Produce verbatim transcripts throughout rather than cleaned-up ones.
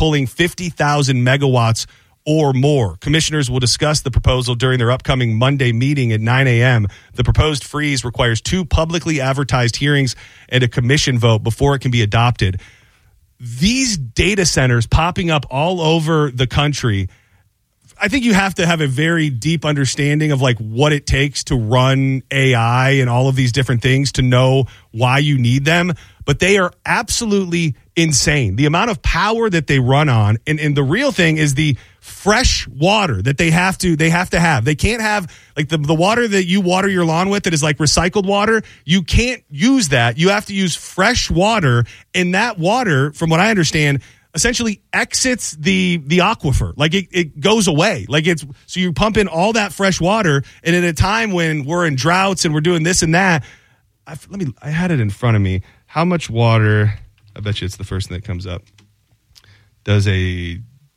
pulling fifty thousand megawatts or more. Commissioners will discuss the proposal during their upcoming Monday meeting at nine a.m. The proposed freeze requires two publicly advertised hearings and a commission vote before it can be adopted. These data centers popping up all over the country, I think you have to have a very deep understanding of like what it takes to run A I and all of these different things to know why you need them. But they are absolutely insane. The amount of power that they run on, and, and the real thing is the fresh water that they have to they have to have. They can't have like the, the water that you water your lawn with that is like recycled water. You can't use that. You have to use fresh water, and that water, from what I understand, essentially exits the the aquifer. Like it, it goes away. Like it's so you pump in all that fresh water, and at a time when we're in droughts and we're doing this and that, I, let me I had it in front of me. How much water? I bet you it's the first thing that comes up. Does a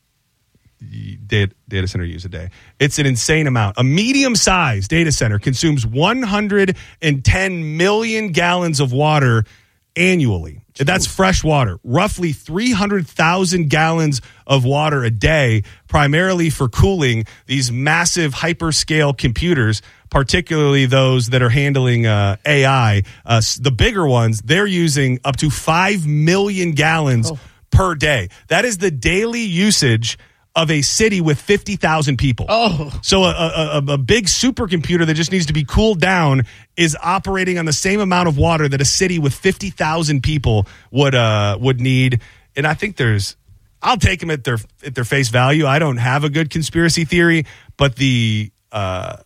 data, data center use a day? It's an insane amount. A medium-sized data center consumes one hundred ten million gallons of water annually. That's fresh water. Roughly three hundred thousand gallons of water a day, primarily for cooling these massive hyperscale computers, particularly those that are handling uh, A I. Uh, the bigger ones, they're using up to five million gallons oh. per day. That is the daily usage of a city with fifty thousand people. Oh. So a, a, a big supercomputer that just needs to be cooled down is operating on the same amount of water that a city with fifty thousand people would uh, would need. And I think there's, I'll take them at their at their face value. I don't have a good conspiracy theory, but the uh,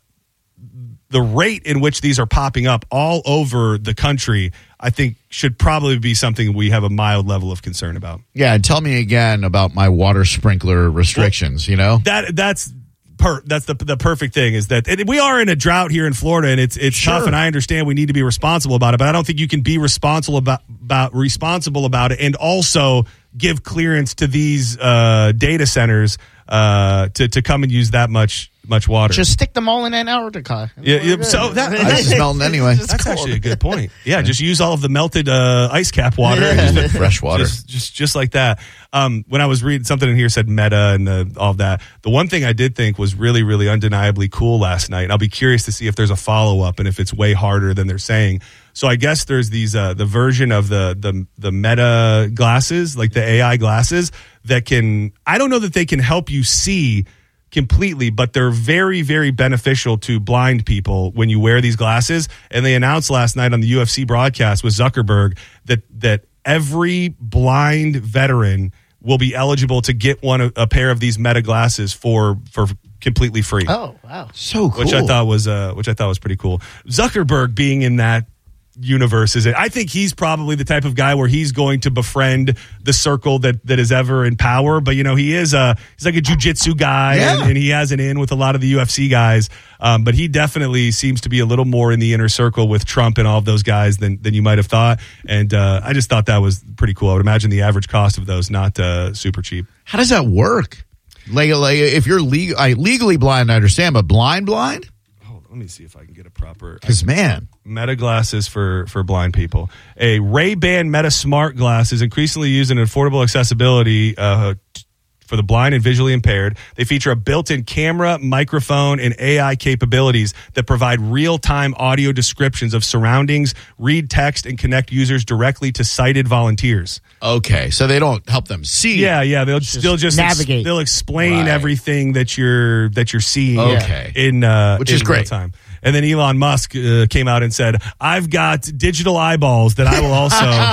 the rate in which these are popping up all over the country, I think should probably be something we have a mild level of concern about. Yeah, and tell me again about my water sprinkler restrictions, well, you know? That that's per that's the the perfect thing is that and we are in a drought here in Florida, and it's it's sure. tough, and I understand we need to be responsible about it, but I don't think you can be responsible about, about responsible about it and also give clearance to these uh, data centers uh, to to come and use that much much water. Just stick them all in Antarctica. Yeah, yeah so that ice is melting anyway. That's cold. Actually a good point. Yeah, just use all of the melted uh, ice cap water, yeah. just, fresh water, just, just just like that. Um, when I was reading something in here said Meta and uh, all of that, the one thing I did think was really, really undeniably cool last night. And I'll be curious to see if there's a follow up and if it's way harder than they're saying. So I guess there's these uh, the version of the the the Meta glasses, like the A I glasses, that can. I don't know that they can help you see completely, but they're very, very beneficial to blind people when you wear these glasses. And they announced last night on the U F C broadcast with Zuckerberg that that every blind veteran will be eligible to get one a pair of these Meta glasses for for completely free. Oh, wow. So cool. Which I thought was uh, which I thought was pretty cool. Zuckerberg being in that universe is it I think he's probably the type of guy where he's going to befriend the circle that that is ever in power, but you know he is a he's like a jiu-jitsu guy yeah. and, and he has an in with a lot of the U F C guys, um, but he definitely seems to be a little more in the inner circle with Trump and all of those guys than than you might have thought, and uh, I just thought that was pretty cool. I would imagine the average cost of those not uh, super cheap. How does that work? Like, like if you're legal, I, legally blind, I understand, but blind blind? Let me see if I can get a proper... Because, man... Meta glasses for, for blind people. A Ray-Ban Meta Smart glass is increasingly used in affordable accessibility uh, t- for the blind and visually impaired. They feature a built-in camera, microphone, and A I capabilities that provide real-time audio descriptions of surroundings, read text, and connect users directly to sighted volunteers. Okay, so they don't help them see. Yeah, yeah, they'll just, they'll just navigate. Ex- they'll explain right. everything that you're that you're seeing. Okay, in uh, which in is great. Real time. And then Elon Musk uh, came out and said, "I've got digital eyeballs that I will also."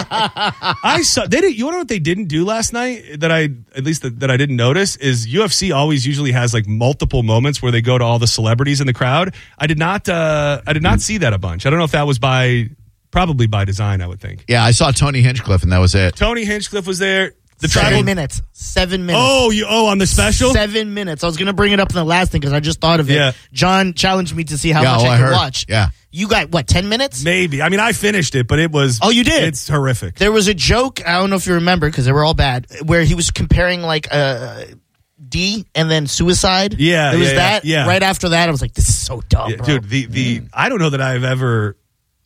I saw. They did. You know what they didn't do last night? That I at least that, that I didn't notice is U F C always usually has like multiple moments where they go to all the celebrities in the crowd. I did not. Uh, I did not see that a bunch. I don't know if that was by probably by design. I would think. Yeah, I saw Tony Hinchcliffe, and that was it. Tony Hinchcliffe was there. The Seven tribal minutes. Seven minutes. Oh, you oh on the special? Seven minutes. I was going to bring it up in the last thing because I just thought of it. Yeah. John challenged me to see how Yeah, much oh, I I could heard. watch. Yeah. You got, what, ten minutes? Maybe. I mean, I finished it, but it was... Oh, you did? It's horrific. There was a joke, I don't know if you remember because they were all bad, where he was comparing like uh, D and then suicide. Yeah, It was yeah, that. yeah. Right after that, I was like, this is so dumb, Yeah, bro. dude, the, the I don't know that I've ever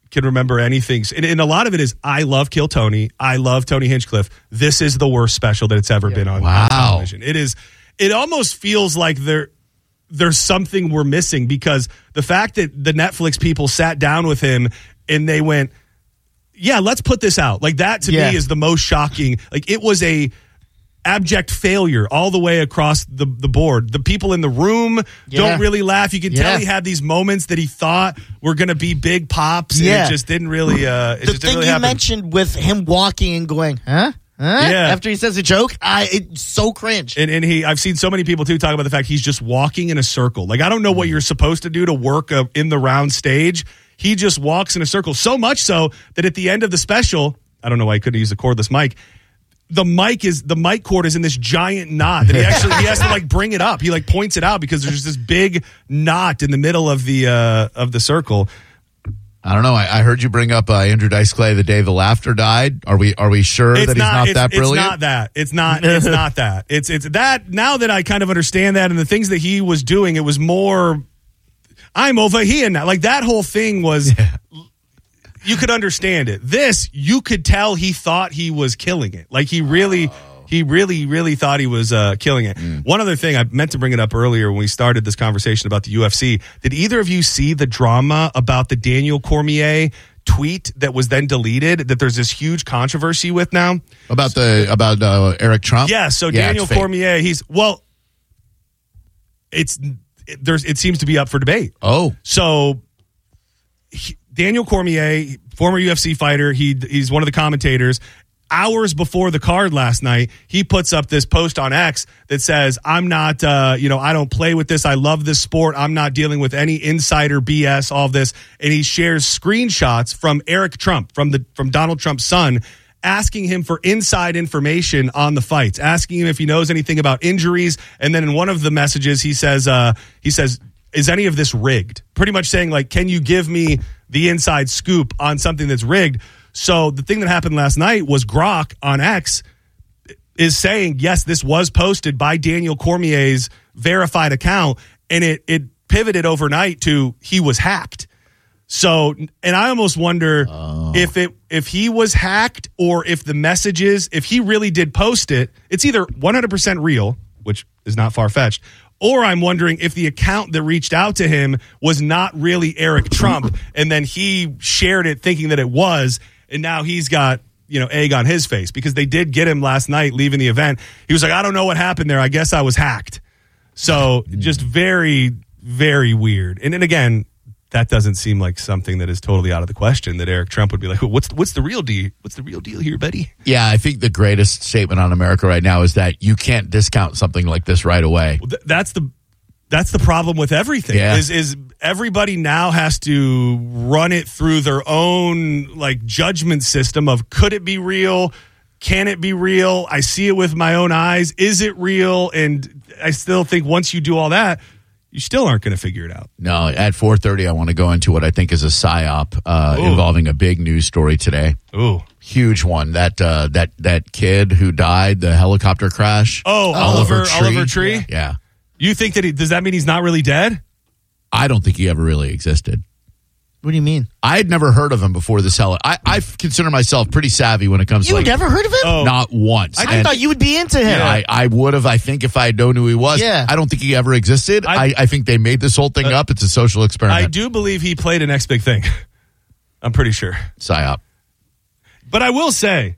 can remember anything. And, and a lot of it is, I love Kill Tony. I love Tony Hinchcliffe. This is the worst special that it's ever yeah. been on, wow. on television. It is. It almost feels like there, there's something we're missing, because the fact that the Netflix people sat down with him and they went, yeah, let's put this out. Like, that to yeah. me is the most shocking. Like, it was a abject failure all the way across the, the board. The people in the room yeah. don't really laugh. You can yeah. tell he had these moments that he thought were going to be big pops. Yeah. And it just didn't really, uh, it the just didn't thing really you happen. mentioned with him walking and going, huh? Huh? Yeah. After he says a joke, I it's so cringe. And, and he, I've seen so many people too talk about the fact he's just walking in a circle. Like, I don't know what you're supposed to do to work a, in the round stage. He just walks in a circle, so much so that at the end of the special, I don't know why he couldn't use the cordless mic. The mic is the mic cord is in this giant knot that he actually he has to like bring it up. He like points it out because there's this big knot in the middle of the uh, of the circle. I don't know. I, I heard you bring up uh, Andrew Dice Clay the day the laughter died. Are we are we sure it's that not, he's not it's, that brilliant? It's not that. It's not. It's not that. It's it's that. Now that I kind of understand that and the things that he was doing, it was more. I'm over here now. Like, that whole thing was. Yeah. You could understand it. This, you could tell he thought he was killing it. Like, he really, oh. he really, really thought he was uh, killing it. Mm. One other thing, I meant to bring it up earlier when we started this conversation about the U F C. Did either of you see the drama about the Daniel Cormier tweet that was then deleted, that there's this huge controversy with now? About the, about uh, Eric Trump? Yeah, so yeah, Daniel Cormier, he's, well, it's, it, there's, it seems to be up for debate. Oh. So, he, Daniel Cormier, former U F C fighter, he he's one of the commentators. Hours before the card last night, he puts up this post on X that says, I'm not, uh, you know, I don't play with this. I love this sport. I'm not dealing with any insider B S, all of this. And he shares screenshots from Eric Trump, from the from Donald Trump's son, asking him for inside information on the fights, asking him if he knows anything about injuries. And then in one of the messages, he says, uh, he says, is any of this rigged? Pretty much saying, like, can you give me the inside scoop on something that's rigged? So the thing that happened last night was Grok on X is saying, yes, this was posted by Daniel Cormier's verified account, and it it pivoted overnight to he was hacked. So, and I almost wonder oh. if it if he was hacked or if the messages, if he really did post it, it's either one hundred percent real, which is not far-fetched, or I'm wondering if the account that reached out to him was not really Eric Trump, and then he shared it thinking that it was, and now he's got, you know, egg on his face, because they did get him last night leaving the event. He was like, I don't know what happened there. I guess I was hacked. So just very, very weird. And then again, that doesn't seem like something that is totally out of the question, that Eric Trump would be like, what's what's the real deal? What's the real deal here, buddy? Yeah, I think the greatest statement on America right now is that you can't discount something like this right away. Well, th- that's the that's the problem with everything. Yeah. Is is everybody now has to run it through their own like judgment system of, could it be real? Can it be real? I see it with my own eyes. Is it real? And I still think once you do all that, you still aren't going to figure it out. No, at four thirty, I want to go into what I think is a psyop uh, involving a big news story today. Ooh. Huge one. That uh, that that kid who died, the helicopter crash. Oh, Oliver Tree. Oliver Tree? Yeah. yeah. You think that he, does that mean he's not really dead? I don't think he ever really existed. What do you mean? I had never heard of him before this hell. I, I consider myself pretty savvy when it comes you to like. You never heard of him? Oh. Not once. I and, thought you would be into him. Yeah, I, I would have, I think, if I had known who he was. Yeah. I don't think he ever existed. I, I, I think they made this whole thing uh, up. It's a social experiment. I do believe he played a Next Big Thing. I'm pretty sure. Psyop. But I will say,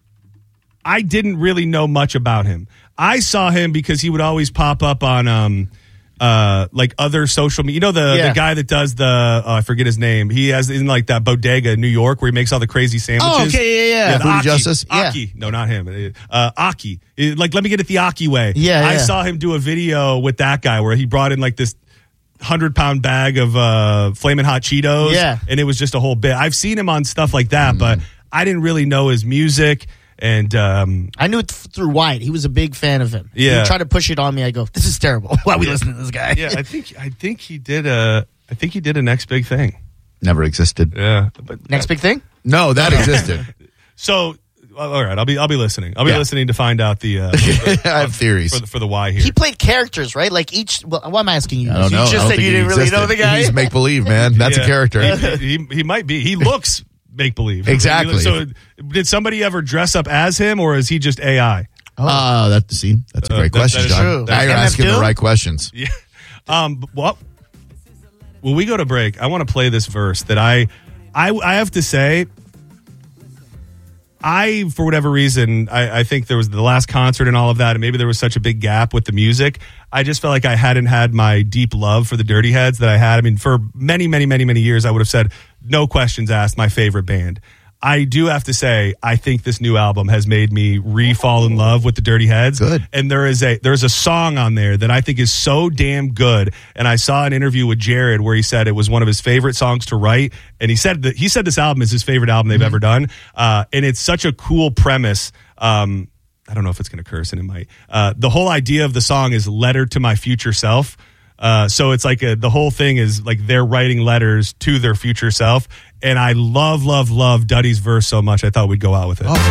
I didn't really know much about him. I saw him because he would always pop up on um, uh, like other social media. You know the, yeah. the guy that does the, oh, I forget his name. He has in like that bodega in New York where he makes all the crazy sandwiches. Oh, okay, yeah, yeah. yeah Foodie Aki, Justice? Aki. Yeah. No, not him. Uh, Aki. Like, let me get it the Aki way. Yeah, I yeah. saw him do a video with that guy where he brought in like this hundred pound bag of uh, Flamin' Hot Cheetos. Yeah. And it was just a whole bit. I've seen him on stuff like that, mm. but I didn't really know his music. And um, I knew it th- through White. He was a big fan of him. Yeah. He tried to push it on me. I go, this is terrible. Why are we yeah. listening to this guy? Yeah, I think I think he did a I think he did a Next Big Thing. Never existed. Yeah. But Next that, Big Thing? No, that existed. So all right, I'll be I'll be listening. I'll be Yeah. listening to find out the. Uh, the I have theories. for the, for the why here. He played characters, right? Like each. Well, what am I asking you? I don't you know. just I don't said think you he didn't really existed. know the guy. He's make believe, man. That's Yeah. a character. He, he, he might be. He looks make believe. Exactly. So, did somebody ever dress up as him, or is he just A I? Uh, that's see, that's a Uh, great that- question, that is John. true. Now you're M F asking the Doom? right questions. Yeah. Um. but Well, when we go to break, I want to play this verse that I, I, I have to say. I, for whatever reason, I, I think there was the last concert and all of that, and maybe there was such a big gap with the music. I just felt like I hadn't had my deep love for the Dirty Heads that I had. I mean, for many, many, many, many years, I would have said, no questions asked, my favorite band. I do have to say, I think this new album has made me re-fall in love with the Dirty Heads. Good. And there is a there's a song on there that I think is so damn good. And I saw an interview with Jared where he said it was one of his favorite songs to write. And he said that he said this album is his favorite album they've mm-hmm. ever done. Uh, and it's such a cool premise. Um, I don't know if it's going to curse, and it might. Uh, the whole idea of the song is "Letter to My Future Self." Uh, so it's like a, the whole thing is like they're writing letters to their future self. And I love, love, love Duddy's verse so much. I thought we'd go out with it. Oh.